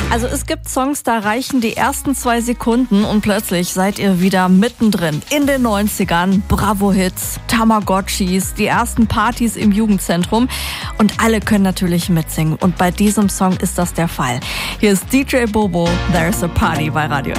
Also es gibt Songs, da reichen die ersten 2 Sekunden und plötzlich seid ihr wieder mittendrin. In den 90ern, Bravo-Hits, Tamagotchis, die ersten Partys im Jugendzentrum und alle können natürlich mitsingen. Und bei diesem Song ist das der Fall. Hier ist DJ Bobo, There's a Party bei Radio